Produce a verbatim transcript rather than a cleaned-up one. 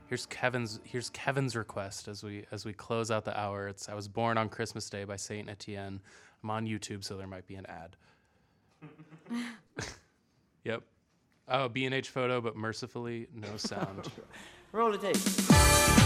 Here's Kevin's here's Kevin's request as we as we close out the hour. It's I Was Born on Christmas Day by Saint Etienne. I'm on YouTube, so there might be an ad. Yep. Oh, B and H photo, but mercifully no sound. Roll the tape.